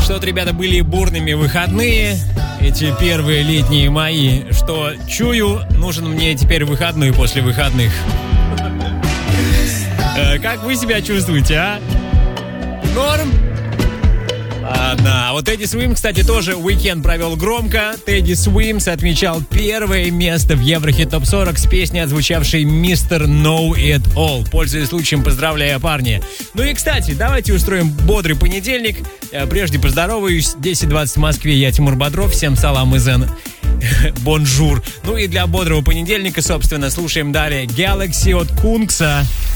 Что-то, ребята, были бурными выходные, эти первые летние мои, что чую, нужен мне теперь выходной после выходных. Как вы себя чувствуете, а? Норм? Ладно, а вот Тедди Свимс, кстати, тоже уикенд провел громко. Тедди Свимс отмечал первое место в Еврохит Топ 40 с песней, отзвучавшей «Mr. Know It All». Пользуясь случаем, поздравляю, парни. Ну и, кстати, давайте устроим бодрый понедельник. Прежде поздороваюсь. 10:20 в Москве. Я Тимур Бодров. Всем салам и зен. Бонжур. Ну и для бодрого понедельника, собственно, слушаем далее Galaxy от Кункса.